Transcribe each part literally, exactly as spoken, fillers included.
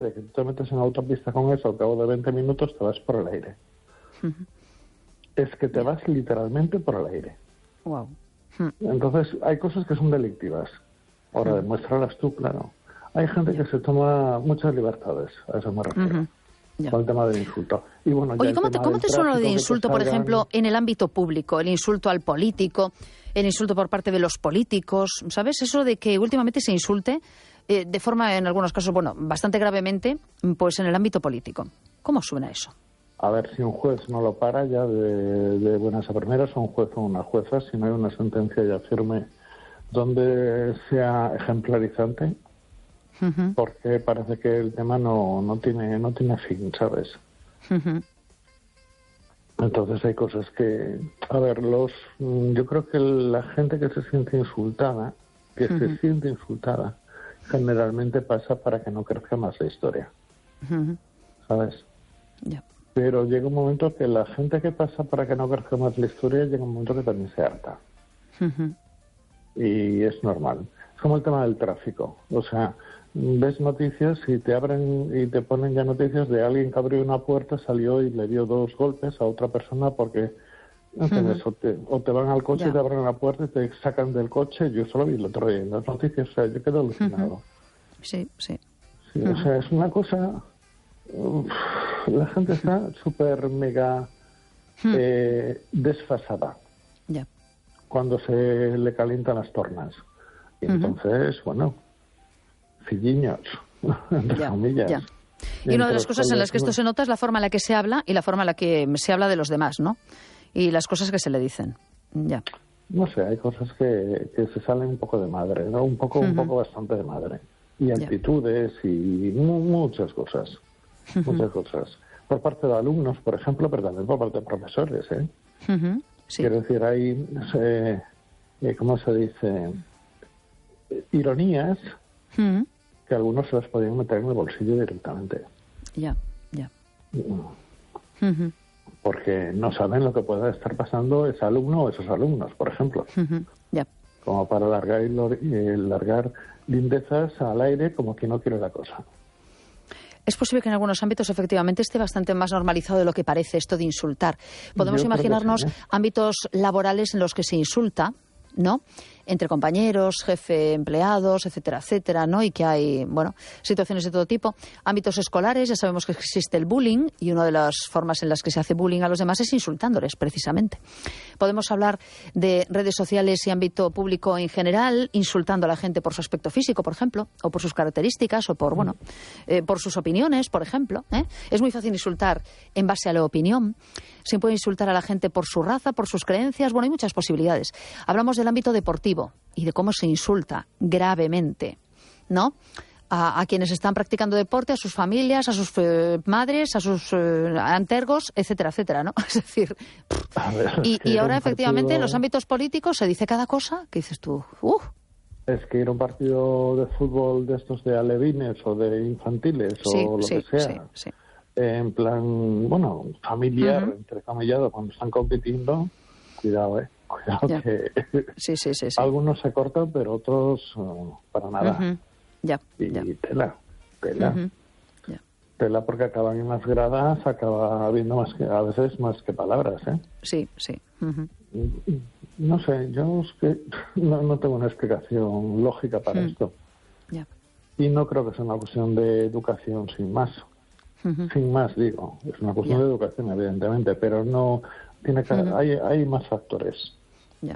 de que tú te metes en la autopista con eso, al cabo de veinte minutos te vas por el aire. Uh-huh. Es que te vas literalmente por el aire. Wow. Entonces, hay cosas que son delictivas. Ahora, uh-huh. demuéstralas tú, claro. Hay gente yeah. que se toma muchas libertades, a eso me refiero. Uh-huh. Yeah. Con el tema del insulto. Y bueno, Oye, ¿cómo te, ¿cómo te suena lo de insulto, por ejemplo, en el ámbito público? El insulto al político, el insulto por parte de los políticos, ¿sabes? Eso de que últimamente se insulte eh, de forma, en algunos casos, bueno, bastante gravemente, pues en el ámbito político. ¿Cómo suena eso? A ver, si un juez no lo para ya de, de buenas a primeras, o un juez o una jueza, si no hay una sentencia ya firme donde sea ejemplarizante, uh-huh. porque parece que el tema no, no tiene no tiene fin, ¿sabes? Uh-huh. Entonces hay cosas que, a ver, los yo creo que la gente que se siente insultada, que uh-huh. se siente insultada, generalmente pasa para que no crezca más la historia, uh-huh. ¿sabes? Ya. Yeah. Pero llega un momento que la gente que pasa para que no crezca más la historia, llega un momento que también se harta. Uh-huh. Y es normal. Es como el tema del tráfico. O sea, ves noticias y te abren y te ponen ya noticias de alguien que abrió una puerta, salió y le dio dos golpes a otra persona porque ¿entiendes? Uh-huh. o, te, o te van al coche yeah. y te abren la puerta y te sacan del coche. Yo solo vi el otro día en las noticias. O sea, yo quedo alucinado. Uh-huh. Sí, sí. sí uh-huh. O sea, es una cosa... Uf, la gente está súper mega eh, desfasada yeah. cuando se le calientan las tornas. Y uh-huh. entonces, bueno, filliños, entre yeah. comillas. Yeah. Y, y una de las cosas en las que esto se nota es la forma en la que se habla y la forma en la que se habla de los demás, ¿no? Y las cosas que se le dicen. Ya. Yeah. No sé, hay cosas que, que se salen un poco de madre, ¿no? Un poco, uh-huh. un poco bastante de madre. Y actitudes yeah. y mu- muchas cosas. Muchas uh-huh. cosas. Por parte de alumnos, por ejemplo, pero también por parte de profesores, ¿eh? Uh-huh. Sí. Quiero decir, hay, no sé, eh, ¿cómo se dice? Ironías uh-huh. que algunos se las podían meter en el bolsillo directamente. Ya, yeah, ya. Yeah. Uh-huh. Porque no saben lo que pueda estar pasando ese alumno o esos alumnos, por ejemplo. Uh-huh. Yeah. Como para largar, y largar lindezas al aire como que no quiere la cosa. Es posible que en algunos ámbitos efectivamente esté bastante más normalizado de lo que parece esto de insultar. Podemos Yo imaginarnos sí, ¿eh? ámbitos laborales en los que se insulta, ¿no? Entre compañeros, jefe, empleados, etcétera, etcétera, ¿no? Y que hay, bueno, situaciones de todo tipo. Ámbitos escolares, ya sabemos que existe el bullying y una de las formas en las que se hace bullying a los demás es insultándoles, precisamente. Podemos hablar de redes sociales y ámbito público en general, insultando a la gente por su aspecto físico, por ejemplo, o por sus características, o por, bueno, eh, por sus opiniones, por ejemplo, ¿eh? Es muy fácil insultar en base a la opinión. Se puede insultar a la gente por su raza, por sus creencias. Bueno, hay muchas posibilidades. Hablamos del ámbito deportivo y de cómo se insulta gravemente, ¿no? A, a quienes están practicando deporte, a sus familias, a sus eh, madres, a sus eh, antergos, etcétera, etcétera, ¿no? Es decir, ver, y, y ahora efectivamente partido... en los ámbitos políticos se dice cada cosa que dices tú, uff. Es que ir a un partido de fútbol de estos de alevines o de infantiles sí, o lo sí, que sea, sí, sí. en plan, bueno, familiar, uh-huh. entrecomillado, cuando están compitiendo, cuidado, eh, cuidado yeah. que sí, sí, sí, sí. algunos se cortan, pero otros uh, para nada. Uh-huh. Yeah. Y yeah. tela, tela. Uh-huh. Yeah. Tela porque acaban en las gradas, acaba habiendo más que, a veces más que palabras, ¿eh? Sí, sí. Uh-huh. No sé, yo es que no, no tengo una explicación lógica para uh-huh. esto. Yeah. Y no creo que sea una cuestión de educación sin más. Uh-huh. Sin más, digo. Es una cuestión yeah. de educación, evidentemente, pero no tiene que uh-huh. hay, hay más factores. Yeah.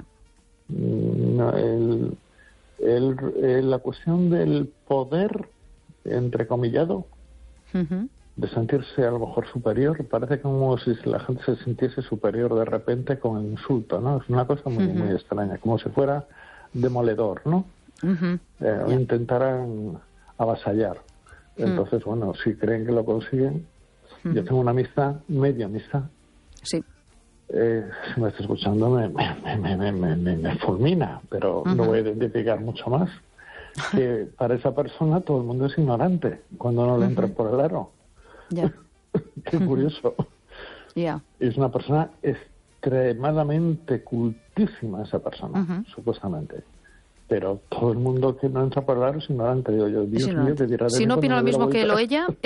No, el, el, el, la cuestión del poder, entrecomillado, uh-huh. de sentirse a lo mejor superior, parece como si la gente se sintiese superior de repente con el insulto, ¿no? Es una cosa muy, uh-huh. muy extraña, como si fuera demoledor, ¿no? Uh-huh. Eh, yeah. Intentaran avasallar. Entonces, mm. bueno, si creen que lo consiguen, mm. yo tengo una amistad, media amistad. Sí. Eh, si me está escuchando, me, me, me, me, me, me, me fulmina, pero uh-huh. no voy a identificar mucho más. Que para esa persona todo el mundo es ignorante cuando no le uh-huh. entra por el aro. Yeah. Qué curioso. Yeah. Es una persona extremadamente cultísima, esa persona, uh-huh. supuestamente. pero todo el mundo que no entra por el aro es ignorante. Digo yo, Dios mío, que dirá de si mí no cuando opina me lo dé la mismo que vuelta. lo ella,